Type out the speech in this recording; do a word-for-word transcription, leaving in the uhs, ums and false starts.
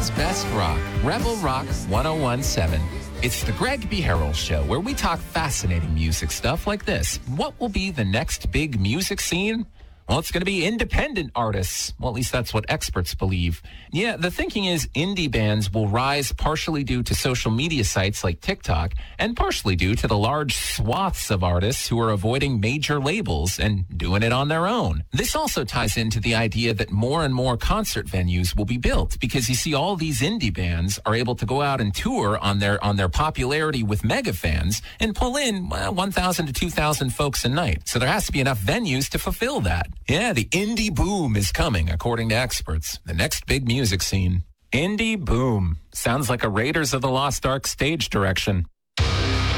Omaha's best rock, Rebel Rock ten seventeen. It's the Greg B. Harrell Show, where we talk fascinating music stuff like this. What will be the next big music scene? Well, it's going to be independent artists. Well, at least that's what experts believe. Yeah, the thinking is indie bands will rise partially due to social media sites like TikTok and partially due to the large swaths of artists who are avoiding major labels and doing it on their own. This also ties into the idea that more and more concert venues will be built because you see all these indie bands are able to go out and tour on their on their popularity with mega fans and pull in well, one thousand to two thousand folks a night. So there has to be enough venues to fulfill that. Yeah, the indie boom is coming, according to experts. The next big music scene. Indie boom. Sounds like a Raiders of the Lost Ark stage direction.